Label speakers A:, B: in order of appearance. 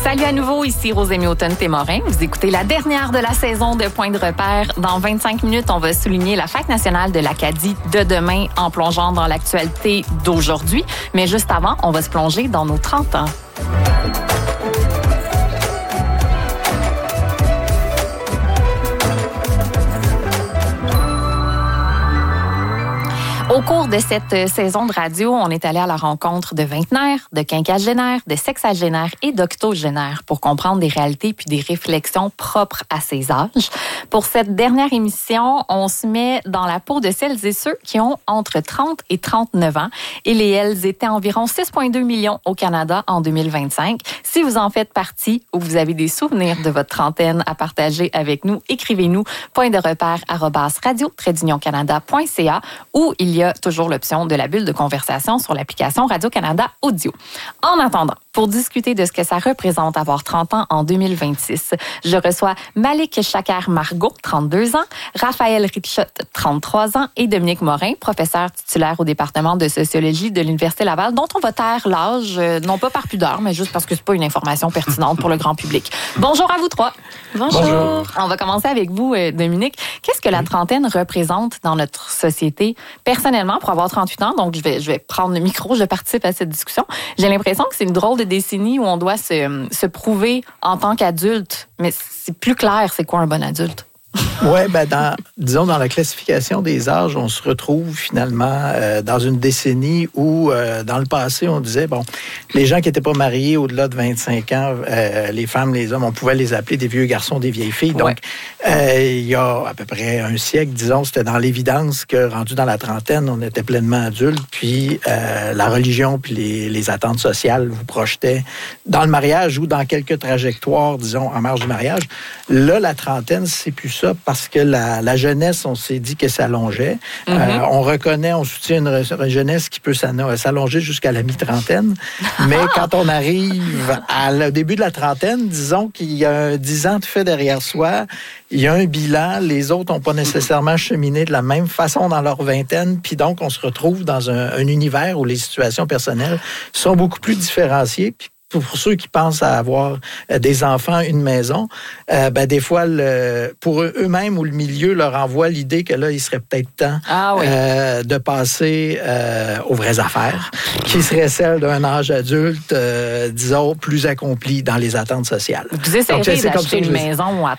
A: Salut à nouveau, ici Rosémie Automne-Témorin. Vous écoutez la dernière de la saison de Point de repère. Dans 25 minutes, on va souligner la Fête nationale de l'Acadie de demain en plongeant dans l'actualité d'aujourd'hui. Mais juste avant, on va se plonger dans nos 30 ans. Au cours de cette saison de radio, on est allé à la rencontre de vingtenaires, de quinquagénaires, de sexagénaires et d'octogénaires pour comprendre des réalités puis des réflexions propres à ces âges. Pour cette dernière émission, on se met dans la peau de celles et ceux qui ont entre 30 et 39 ans. Elles étaient environ 6,2 millions au Canada en 2025. Si vous en faites partie ou vous avez des souvenirs de votre trentaine à partager avec nous, écrivez-nous pointderepère@radio-canada.ca où il y a toujours l'option de la bulle de conversation sur l'application Radio-Canada Audio. En attendant, pour discuter de ce que ça représente avoir 30 ans en 2026, je reçois Malik Chaker-Margot, 32 ans, Raphaël Richotte, 33 ans, et Dominique Morin, professeur titulaire au département de sociologie de l'Université Laval, dont on va taire l'âge, non pas par pudeur, mais juste parce que c'est pas une information pertinente pour le grand public. Bonjour à vous trois.
B: Bonjour.
A: On va commencer avec vous, Dominique. Qu'est-ce que la trentaine représente dans notre société? Personnellement, pour avoir 38 ans, donc je vais prendre le micro, je participe à cette discussion. J'ai l'impression que c'est une drôle de décennie où on doit se prouver en tant qu'adulte. Mais c'est plus clair, c'est quoi un bon adulte?
B: Oui, disons, dans la classification des âges, on se retrouve finalement dans une décennie où, dans le passé, on disait, les gens qui n'étaient pas mariés au-delà de 25 ans, les femmes, les hommes, on pouvait les appeler des vieux garçons, des vieilles filles. Donc, il y a à peu près un siècle, disons, c'était dans l'évidence que, rendu dans la trentaine, on était pleinement adulte, puis la religion puis les attentes sociales vous projetaient dans le mariage ou dans quelques trajectoires, disons, en marge du mariage. Là, la trentaine, c'est plus ça, parce que la jeunesse, on s'est dit qu'elle s'allongeait. On soutient une jeunesse qui peut s'allonger jusqu'à la mi-trentaine. Mais quand on arrive au début de la trentaine, disons qu'il y a 10 ans de fait derrière soi, il y a un bilan, les autres n'ont pas nécessairement cheminé de la même façon dans leur vingtaine, puis donc on se retrouve dans un univers où les situations personnelles sont beaucoup plus différenciées. Puis pour ceux qui pensent à avoir des enfants, une maison, des fois, pour eux-mêmes ou le milieu leur envoie l'idée que là, il serait peut-être temps de passer aux vraies affaires, qui seraient celles d'un âge adulte, disons, plus accompli dans les attentes sociales.
A: Vous essayerez d'acheter une maison à